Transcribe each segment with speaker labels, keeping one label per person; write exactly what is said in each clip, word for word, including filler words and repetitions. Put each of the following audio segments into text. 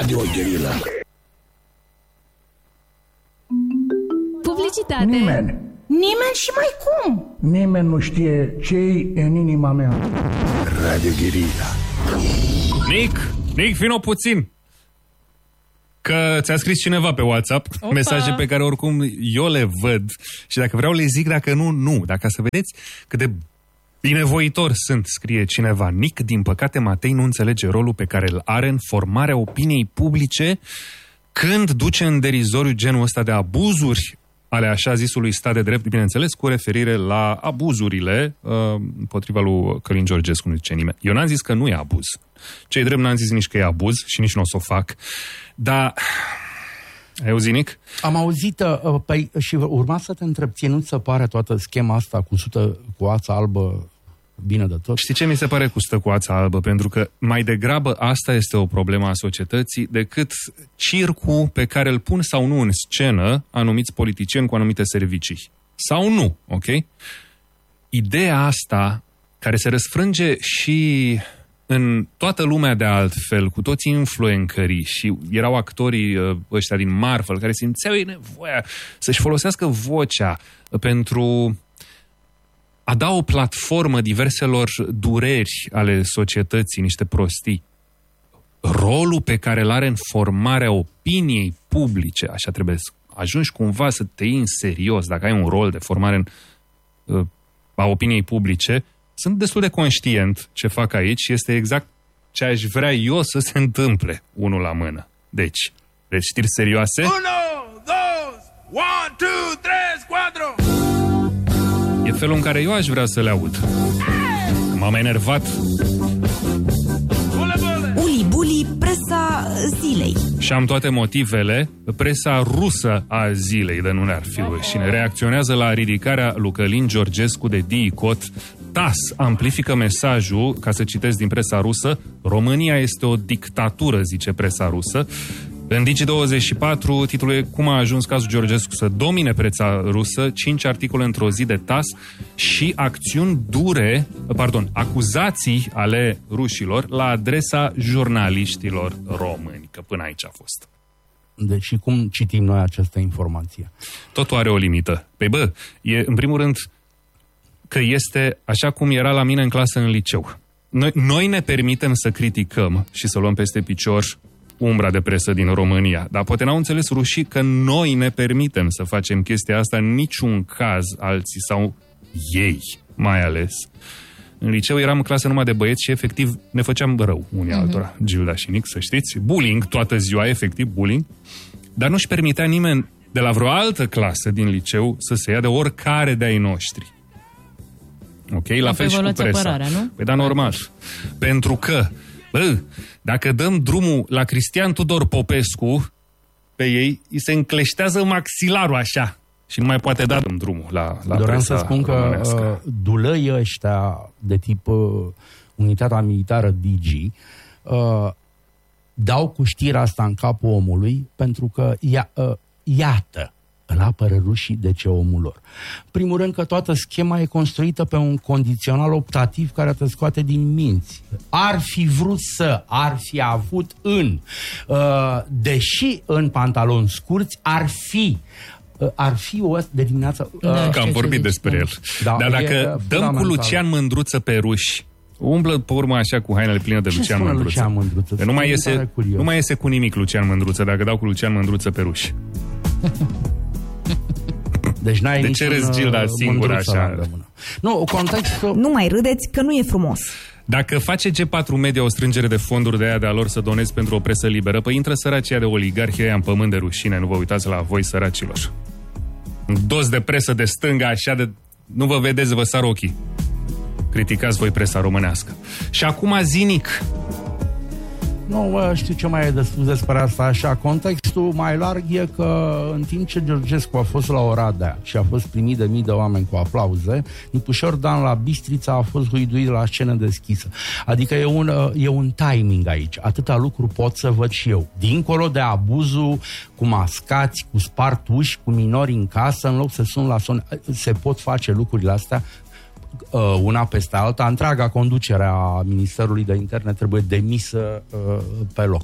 Speaker 1: Radio Guerilla.
Speaker 2: Publicitate.
Speaker 3: Nimeni.
Speaker 4: Nimeni și mai cum?
Speaker 3: Nimeni nu știe ce-i în inima mea.
Speaker 1: Radio Guerilla.
Speaker 5: Nic, Nic, vino puțin. Că ți-a scris cineva pe WhatsApp Opa. mesaje pe care oricum eu le văd și dacă vreau le zic, dacă nu, nu. Dacă să vedeți cât de binevoitor sunt, scrie cineva. Nic, din păcate, Matei nu înțelege rolul pe care îl are în formarea opiniei publice când duce în derizoriu genul ăsta de abuzuri ale așa zisului stat de drept, bineînțeles, cu referire la abuzurile uh, împotriva lui Călin Georgescu, nu zice nimeni. Eu n-am zis că nu e abuz. Ce-i drept, n-am zis nici că e abuz și nici nu o să o fac. Dar... Ai auzit, Nic?
Speaker 6: Am auzit, uh, păi, și urma să te întreb, ție nu ți se pare toată schema asta cu sută cu ața albă bine de tot?
Speaker 5: Știi ce mi se pare cu sută cu ața albă? Pentru că mai degrabă asta este o problemă a societății decât circul pe care îl pun sau nu în scenă anumiți politicieni cu anumite servicii. Sau nu, ok? Ideea asta, care se răsfrânge și în toată lumea de altfel, cu toți influencerii și erau actorii ăștia din Marvel care simțeau ei nevoia să-și folosească vocea pentru a da o platformă diverselor dureri ale societății, niște prostii. Rolul pe care îl are în formarea opiniei publice, așa trebuie să ajungi cumva să te iei în serios, dacă ai un rol de formare în, a opiniei publice. Sunt destul de conștient ce fac aici și este exact ce aș vrea eu să se întâmple, unul la mână. Deci, deci știri serioase.
Speaker 7: Uno, dos, one, two, tres, cuatro.
Speaker 5: E felul în care eu aș vrea să le aud. M-am enervat.
Speaker 4: Uli Buli, presa zilei.
Speaker 5: Și am toate motivele. Presa rusă a zilei, de nu ne-ar fi rușine, reacționează la ridicarea lui Călin Georgescu de D I C O T. T A S amplifică mesajul, ca să citesc din presa rusă: România este o dictatură, zice presa rusă. În Digi douăzeci și patru, titlul e Cum a ajuns cazul Georgescu să domine presa rusă, cinci articole într-o zi de T A S și acțiuni dure, pardon, acuzații ale rușilor la adresa jurnaliștilor români, că până aici a fost.
Speaker 6: Deci cum citim noi această informație?
Speaker 5: Totul are o limită. Păi bă, e în primul rând că este așa cum era la mine în clasă în liceu. Noi, noi ne permitem să criticăm și să luăm peste picior umbra de presă din România. Dar poate n-au înțeles rușii că noi ne permitem să facem chestia asta, în niciun caz alții sau ei, mai ales. În liceu eram în clasă numai de băieți și efectiv ne făceam rău unii uh-huh. altora. Gilda și Nic, să știți. Bullying toată ziua, efectiv bullying. Dar nu-și permitea nimeni de la vreo altă clasă din liceu să se ia de oricare de-ai noștri. Ok? La fel și cu presa.
Speaker 2: Apărarea, nu?
Speaker 5: Păi da, normal. Pentru că, bă, dacă dăm drumul la Cristian Tudor Popescu, pe ei, îi se încleștează maxilarul așa și nu mai poate da drumul la, la
Speaker 6: Doream
Speaker 5: presa
Speaker 6: să spun că uh, dulăii ăștia de tip uh, unitatea militară D G uh, dau cu știrea asta în capul omului pentru că ia, uh, iată, îl apără rușii de ce omul lor. Primul rând că toată schema e construită pe un condițional optativ care te scoate din minți. Ar fi vrut să, ar fi avut în, uh, deși în pantaloni scurți, ar fi, uh, ar fi o de dimineață... Uh,
Speaker 5: da, că am vorbit despre el. Da, dar dacă dăm cu Lucian Mândruță pe ruși, umblă pe urmă așa cu hainele pline de Lucian Mândruță.
Speaker 6: Lucian Mândruță?
Speaker 5: Nu mai, iese, nu mai iese cu nimic Lucian Mândruță dacă dau cu Lucian Mândruță pe ruși.
Speaker 6: Deci n-ai
Speaker 5: de ce râzi, Gilda, singur așa?
Speaker 6: Nu, contextul...
Speaker 4: Nu mai râdeți că nu e frumos.
Speaker 5: Dacă face G patru Media o strângere de fonduri de aia de a lor să donezi pentru o presă liberă, păi intră săracii de oligarhi aia în pământ de rușine, nu vă uitați la voi, săracilor. Dos de presă de stânga, așa de... Nu vă vedeți, vă sar ochii. Criticați voi presa românească. Și acum zinic.
Speaker 6: Nu știu ce mai e de spus despre asta așa. Contextul mai larg e că în timp ce Georgescu a fost la Oradea și a fost primit de mii de oameni cu aplauze, Nicușor Dan la Bistrița a fost huiduit la scenă deschisă. Adică e un, e un timing aici. Atâta lucru pot să văd și eu. Dincolo de abuzul cu mascați, cu spart uși, cu minori în casă, în loc să sun la son, se pot face lucrurile astea uh, una peste alta, întreaga conducere a Ministerului de Interne trebuie demisă uh, pe loc.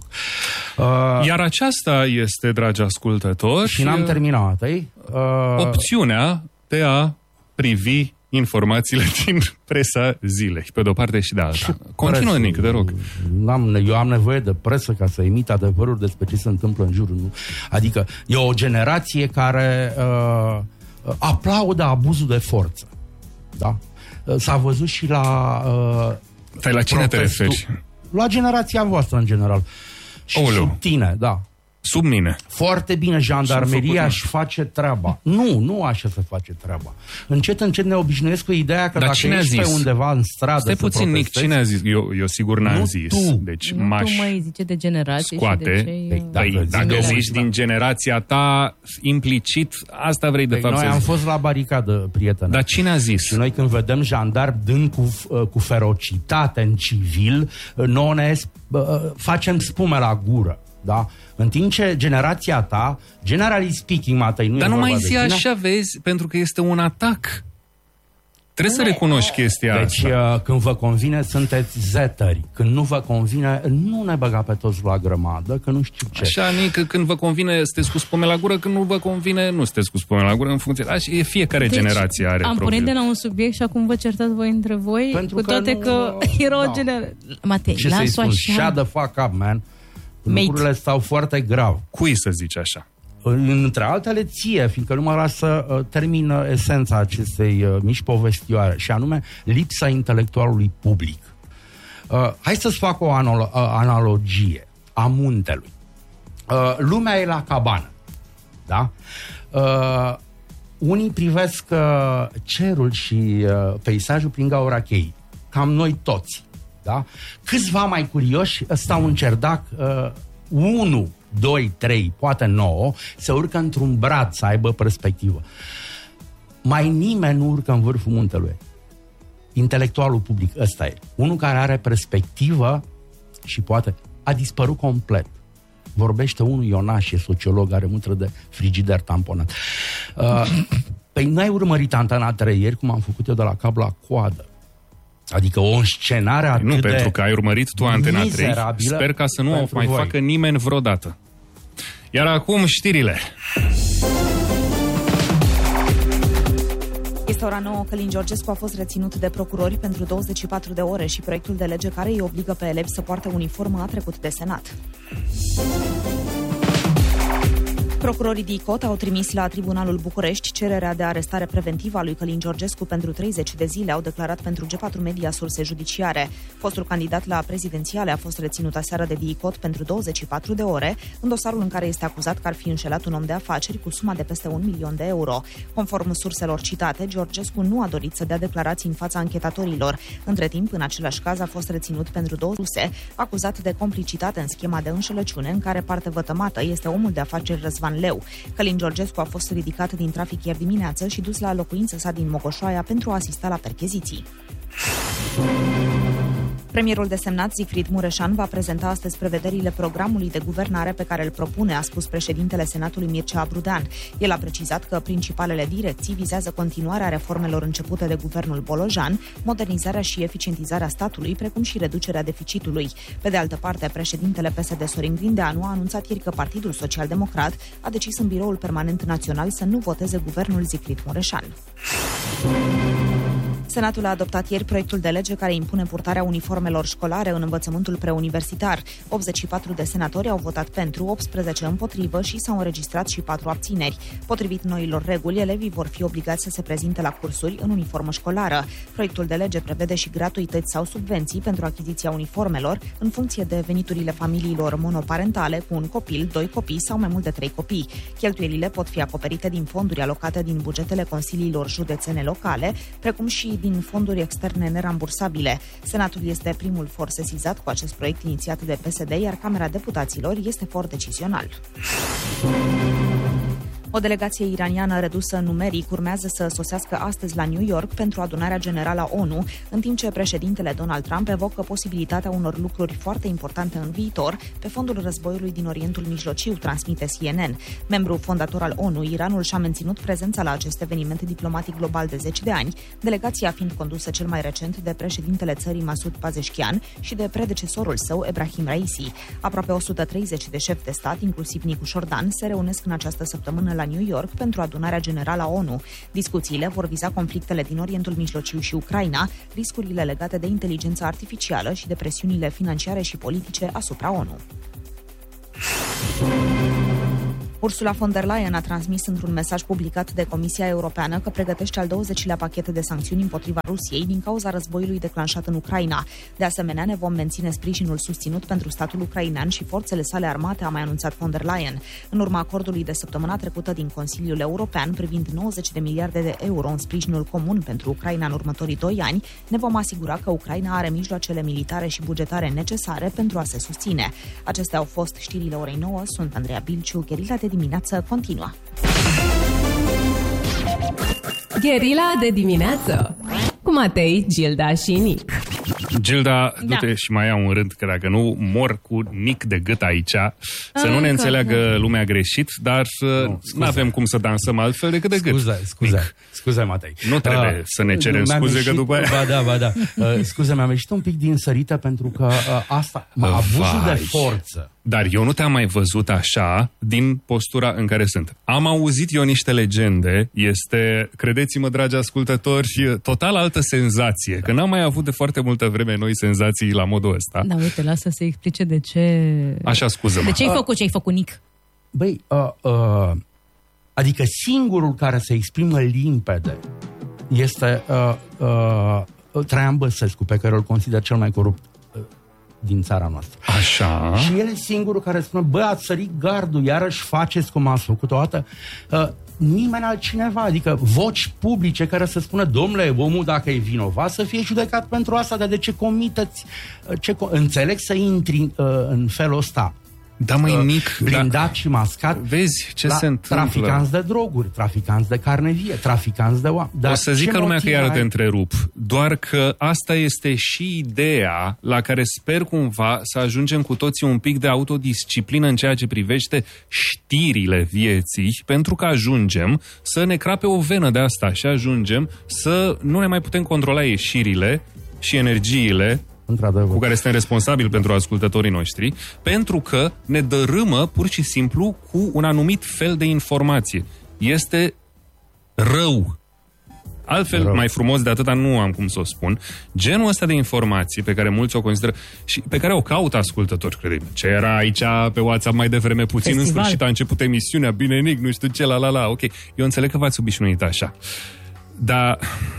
Speaker 6: Uh,
Speaker 5: Iar aceasta este, dragi ascultători,
Speaker 6: și n-am terminat, ei? Uh,
Speaker 5: opțiunea de a privi informațiile din presa zilei, pe de-o parte și de alta. Continuă, Nic, te rog.
Speaker 6: N-am, eu am nevoie de presă ca să emit adevărul despre ce se întâmplă în jurul meu. Adică e o generație care uh, aplaudă abuzul de forță. Da? S-a văzut și la uh,
Speaker 5: Stai, la cine te referi?
Speaker 6: La generația voastră, în general. Și
Speaker 5: Oleu.
Speaker 6: sub tine, da.
Speaker 5: Sub mine.
Speaker 6: Foarte bine, jandarmeria își face treaba. Nu, nu așa se face treaba. Încet, încet ne obișnuiesc cu ideea că
Speaker 5: Dar
Speaker 6: dacă ești pe undeva în stradă
Speaker 5: Stai
Speaker 6: să
Speaker 5: puțin, Nic, cine a zis? Eu, eu sigur n-am
Speaker 6: Nu
Speaker 5: zis.
Speaker 6: tu.
Speaker 5: Deci
Speaker 2: Nu
Speaker 5: m-aș
Speaker 2: tu mai zice de generație
Speaker 5: scoate.
Speaker 2: și de cei...
Speaker 6: Păi,
Speaker 5: Păi,
Speaker 6: Dacă
Speaker 5: dacă
Speaker 6: zic eu,
Speaker 5: zici
Speaker 6: da.
Speaker 5: din generația ta, implicit, asta vrei de
Speaker 6: Păi
Speaker 5: fapt
Speaker 6: noi
Speaker 5: să
Speaker 6: am
Speaker 5: zici.
Speaker 6: fost la baricadă, prietene.
Speaker 5: Dar cine a zis?
Speaker 6: Și noi când vedem jandarmi dând cu, cu ferocitate în civil, nouă ne facem spume la gură. Da? În timp ce generația ta, generally speaking, Matei, nu
Speaker 5: Dar
Speaker 6: e
Speaker 5: nu
Speaker 6: vorba
Speaker 5: mai
Speaker 6: de
Speaker 5: zi
Speaker 6: tine.
Speaker 5: așa, vezi, pentru că este un atac. Trebuie să recunoști chestia
Speaker 6: Deci,
Speaker 5: asta.
Speaker 6: uh, când vă convine, sunteți zetări. Când nu vă convine, nu ne băga pe toți la grămadă, că nu știu ce.
Speaker 5: Așa, Nic, când vă convine, sunteți cu spume la gură, când nu vă convine, nu sunteți cu spume la gură, în funcție. Așa, e fiecare
Speaker 2: Deci,
Speaker 5: generație are
Speaker 2: am
Speaker 5: propriu.
Speaker 2: pornit de la un subiect și acum vă certați voi între voi,
Speaker 6: Pentru
Speaker 2: cu
Speaker 6: că
Speaker 2: toate
Speaker 6: nu-
Speaker 2: că era o
Speaker 6: da.
Speaker 2: generație... Matei,
Speaker 6: Ce să-i
Speaker 2: las-o
Speaker 6: spun? Shut
Speaker 2: așa.
Speaker 6: the fuck up, man.
Speaker 2: Mate.
Speaker 6: Lucrurile stau foarte grav.
Speaker 5: Cui să zici așa?
Speaker 6: Între altele ție, fiindcă nu mă las să uh, termin uh, esența acestei uh, mici povestioare, și anume lipsa intelectualului public. Uh, hai să-ți fac o analo- uh, analogie a muntelui. Uh, lumea e la cabană, da? Uh, unii privesc uh, cerul și uh, peisajul prin gaura cheii. Cam noi toți, da? Câțiva mai curioși stau în cerdac, uh, unu, doi, trei, poate nouă, se urcă într-un brad să aibă perspectivă. Mai nimeni nu urcă în vârful muntelui. Intelectualul public, ăsta e. Unul care are perspectivă și poate a dispărut complet. Vorbește unul, Ionașe, sociolog, are mutră de frigider tamponat. Uh, păi n-ai urmărit Antena trei ieri, cum am făcut eu de la cap la coadă. Adică o scenare atât
Speaker 5: Nu,
Speaker 6: de
Speaker 5: pentru că ai urmărit tu Antena trei.
Speaker 6: mizerabilă
Speaker 5: Sper ca să nu o
Speaker 6: pentru
Speaker 5: mai
Speaker 6: voi.
Speaker 5: facă nimeni vreodată. Iar acum știrile.
Speaker 4: Este ora nouă. Călin Georgescu a fost reținut de procurori pentru douăzeci și patru de ore și proiectul de lege care îi obligă pe elevi să poarte uniformă a trecut de Senat. Procurorii D I C O T au trimis la Tribunalul București cererea de arestare preventivă a lui Călin Georgescu pentru treizeci de zile, au declarat pentru G patru Media surse judiciare. Fostul candidat la prezidențiale a fost reținut aseară de D I C O T pentru douăzeci și patru de ore, în dosarul în care este acuzat că ar fi înșelat un om de afaceri cu suma de peste un milion de euro. Conform surselor citate, Georgescu nu a dorit să dea declarații în fața anchetatorilor. Între timp, în același caz, a fost reținut pentru două surse, acuzat de complicitate în schema de înșelăciune în care parte vătămată este omul de afaceri Răzvan Leu. Călin Georgescu a fost ridicat din trafic ieri dimineață și dus la locuința sa din Mogoșoaia pentru a asista la percheziții. Premierul desemnat Zicfrid Mureșan va prezenta astăzi prevederile programului de guvernare pe care îl propune, a spus președintele Senatului Mircea Abrudean. El a precizat că principalele direcții vizează continuarea reformelor începute de guvernul Bolojan, modernizarea și eficientizarea statului, precum și reducerea deficitului. Pe de altă parte, președintele P S D Sorin Grindeanu a anunțat ieri că Partidul Social-Democrat a decis în Biroul Permanent Național să nu voteze guvernul Zicfrid Mureșan. Senatul a adoptat ieri proiectul de lege care impune purtarea uniformelor școlare în învățământul preuniversitar. optzeci și patru de senatori au votat pentru, optsprezece împotrivă și s-au înregistrat și patru abțineri. Potrivit noilor reguli, elevii vor fi obligați să se prezinte la cursuri în uniformă școlară. Proiectul de lege prevede și gratuități sau subvenții pentru achiziția uniformelor în funcție de veniturile familiilor monoparentale cu un copil, doi copii sau mai mult de trei copii. Cheltuielile pot fi acoperite din fonduri alocate din bugetele consiliilor județene locale, precum și din fonduri externe nerambursabile. Senatul este primul for sesizat cu acest proiect inițiat de P S D, iar Camera Deputaților este for decizional. O delegație iraniană redusă numeric urmează să sosească astăzi la New York pentru adunarea generală a O N U, în timp ce președintele Donald Trump evocă posibilitatea unor lucruri foarte importante în viitor pe fondul războiului din Orientul Mijlociu, transmite C N N. Membru fondator al O N U, Iranul și-a menținut prezența la acest eveniment diplomatic global de zeci de ani, delegația fiind condusă cel mai recent de președintele țării Masoud Pezeshkian și de predecesorul său, Ebrahim Raisi. Aproape o sută treizeci de șefi de stat, inclusiv Nicu Șordan, se reunesc în această săptămână la New York pentru adunarea generală a O N U. Discuțiile vor viza conflictele din Orientul Mijlociu și Ucraina, riscurile legate de inteligența artificială și de presiunile financiare și politice asupra O N U. Ursula von der Leyen a transmis într-un mesaj publicat de Comisia Europeană că pregătește al douăzecilea pachet de sancțiuni împotriva Rusiei din cauza războiului declanșat în Ucraina. De asemenea, ne vom menține sprijinul susținut pentru statul ucrainean și forțele sale armate, a mai anunțat von der Leyen. În urma acordului de săptămâna trecută din Consiliul European privind nouăzeci de miliarde de euro în sprijinul comun pentru Ucraina în următorii doi ani, ne vom asigura că Ucraina are mijloacele militare și bugetare necesare pentru a se susține. Acestea au fost știrile orei nouă. Sunt Andreea Bilciu, Gherila de dimineață continuă.
Speaker 8: Gherila de dimineață cu Matei, Gilda și Nic.
Speaker 5: Gilda, du-te
Speaker 2: Da.
Speaker 5: și mai ia un rând, că dacă nu mor cu Nic de gât aici, să nu ne
Speaker 2: Încă,
Speaker 5: înțeleagă
Speaker 2: da.
Speaker 5: lumea greșit, dar
Speaker 6: Nu,
Speaker 5: nu avem cum să dansăm altfel decât de gât.
Speaker 6: Scuze, scuze,
Speaker 5: Nic.
Speaker 6: scuze, Matei.
Speaker 5: Nu trebuie
Speaker 6: Uh,
Speaker 5: să ne cerem
Speaker 6: mi-am
Speaker 5: scuze,
Speaker 6: ieșit,
Speaker 5: că după aia...
Speaker 6: Ba da, ba da. Uh, scuze, mi-am ieșit un pic din sărită pentru că uh, asta, mă, abuzul
Speaker 5: Vai.
Speaker 6: de forță.
Speaker 5: Dar eu nu te-am mai văzut așa din postura în care sunt. Am auzit eu niște legende, este, credeți-mă, dragi ascultători, total altă senzație, că n-am mai avut de foarte multă vreme noi senzații la modul ăsta.
Speaker 2: Da, uite, lasă să explice de ce...
Speaker 5: Așa, scuză-mă.
Speaker 2: De ce ai făcut ce ai făcut, Nic?
Speaker 6: Băi, uh, uh, adică singurul care se exprimă limpede este uh, uh, Traian Băsescu, pe care îl consider cel mai corupt uh, din țara noastră.
Speaker 5: Așa.
Speaker 6: Și el e singurul care spune, bă, ați sărit gardul, iarăși faceți cum ați făcut o dată. Uh, nimeni altcineva, adică voci publice care să spună, domnule, omul dacă e vinovat să fie judecat pentru asta, dar de ce comiteți? Uh, ce co- Înțeleg să intri uh, în felul ăsta.
Speaker 5: Da, măi, Nic,
Speaker 6: Blindat
Speaker 5: da.
Speaker 6: și mascat.
Speaker 5: Vezi ce
Speaker 6: la
Speaker 5: se întâmplă.
Speaker 6: traficanți de droguri, traficanți de carne vie, traficanți de oameni.
Speaker 5: O să zică lumea că iar te
Speaker 6: ai?
Speaker 5: întrerup, doar că asta este și ideea la care sper cumva să ajungem cu toții un pic de autodisciplină în ceea ce privește știrile vieții, pentru că ajungem să ne crape o venă de asta și ajungem să nu ne mai putem controla ieșirile și energiile cu care suntem responsabili pentru ascultătorii noștri, pentru că ne dărâmă pur și simplu cu un anumit fel de informație. Este rău. Altfel, rău. Mai frumos de atâta nu am cum să o spun. Genul ăsta de informație pe care mulți o consideră și pe care o caută ascultători, credem. Ce era aici pe WhatsApp mai devreme puțin, Festival. În sfârșit a început emisiunea, bine, Nic, nu știu ce, la la la, ok. Eu înțeleg că v-ați obișnuit așa. Dar...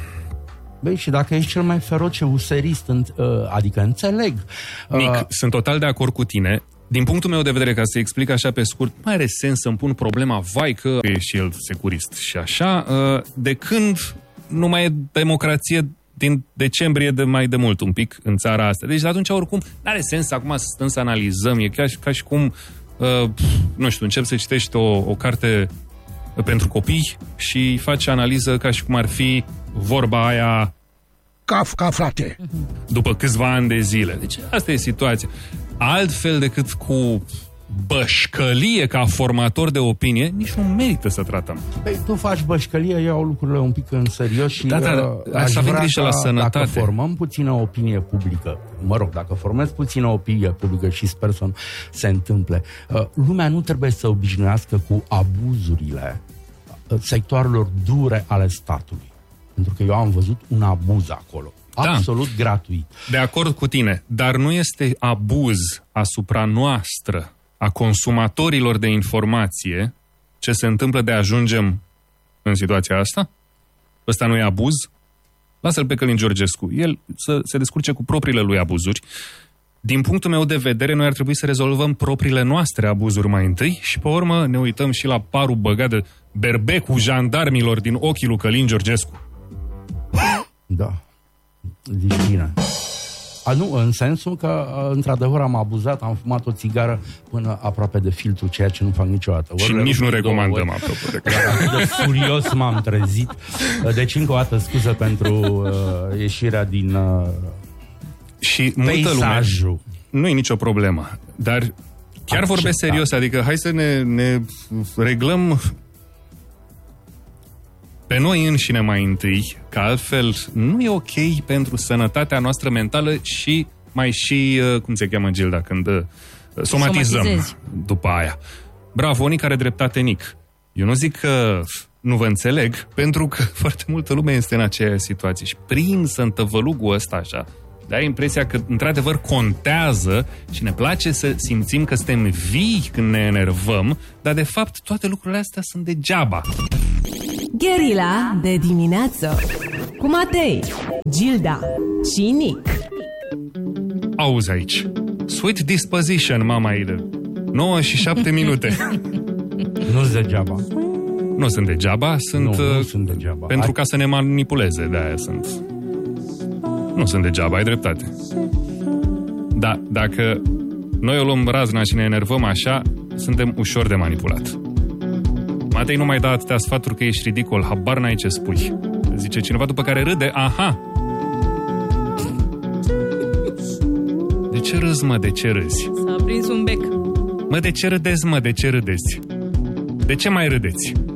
Speaker 6: Băi, și dacă ești cel mai feroce userist, uh, adică înțeleg. Uh,
Speaker 5: Nic, sunt total de acord cu tine. Din punctul meu de vedere, ca să explic așa pe scurt, mai are sens să-mi pun problema, vai că e și el securist și așa, uh, de când nu mai e democrație din decembrie de mai de mult un pic în țara asta. Deci de atunci oricum n-are sens acum să stăm să analizăm. E ca și, ca și cum, uh, nu știu, începi să citești o, o carte pentru copii și faci analiză ca și cum ar fi vorba aia
Speaker 3: Kafka, frate.
Speaker 5: după câțiva ani de zile. Deci asta e situația. Altfel decât cu bășcălie ca formator de opinie, nici nu merită să tratăm.
Speaker 6: Păi, tu faci bășcălie, eu iau lucrurile un pic în serios și
Speaker 5: da, da,
Speaker 6: uh,
Speaker 5: aș
Speaker 6: aș
Speaker 5: avea
Speaker 6: vrea
Speaker 5: grijă
Speaker 6: ca,
Speaker 5: la sănătate.
Speaker 6: Dacă formăm puțină opinie publică, mă rog, dacă formez puțină opinie publică și sper să se întâmple, uh, lumea nu trebuie să obișnuiască cu abuzurile uh, sectoarelor dure ale statului. Pentru că eu am văzut un abuz acolo.
Speaker 5: Da.
Speaker 6: Absolut gratuit.
Speaker 5: De acord cu tine, dar nu este abuz asupra noastră, a consumatorilor de informație, ce se întâmplă de ajungem în situația asta? Ăsta nu e abuz? Lasă-l pe Călin Georgescu. El să se descurce cu propriile lui abuzuri. Din punctul meu de vedere, noi ar trebui să rezolvăm propriile noastre abuzuri mai întâi și pe urmă ne uităm și la parul băgat de berbecul jandarmilor din ochii lui Călin Georgescu.
Speaker 6: Da. Zici bine. A, nu, în sensul că, într-adevăr, am abuzat, am fumat o țigară până aproape de filtru, ceea ce nu fac niciodată.
Speaker 5: Și
Speaker 6: ori
Speaker 5: nici nu recomandăm,
Speaker 6: ori,
Speaker 5: apropo de
Speaker 6: dar atât de furios m-am trezit. Deci, încă o dată, scuză pentru uh, ieșirea din uh,
Speaker 5: și multă lume, nu e nicio problemă, dar chiar acceptat. Vorbesc serios, adică hai să ne, ne reglăm pe noi înșine mai întâi, că altfel nu e ok pentru sănătatea noastră mentală și mai și, cum se cheamă, Gilda, când uh, somatizăm Somatizezi. După aia. Bravo, Nic are dreptate, Nic. Eu nu zic că nu vă înțeleg, pentru că foarte multă lume este în aceeași situație și prins în tăvălugul ăsta așa, dai impresia că într-adevăr contează și ne place să simțim că suntem vii când ne enervăm, dar de fapt toate lucrurile astea sunt degeaba.
Speaker 8: Gherila de dimineață cu Matei, Gilda și Nic.
Speaker 5: Auzi aici. Sweet disposition, mama Ida. nouă și șapte minute.
Speaker 6: Nu-s degeaba.
Speaker 5: Nu sunt degeaba, sunt,
Speaker 6: nu, nu sunt degeaba.
Speaker 5: pentru
Speaker 6: Ai...
Speaker 5: ca să ne manipuleze, de-aia sunt. Nu sunt degeaba, ai dreptate. Da, dacă noi o luăm razna și ne enervăm așa, suntem ușor de manipulat. Matei, nu mai da atâtea sfaturi că ești ridicol, habar n-ai ce spui. Zice cineva, după care râde, aha. De ce râzi, mă, de ce râzi?
Speaker 2: S-a prins un bec.
Speaker 5: Mă, de ce râdeți, mă, de ce râdeți? De ce mai râdeți?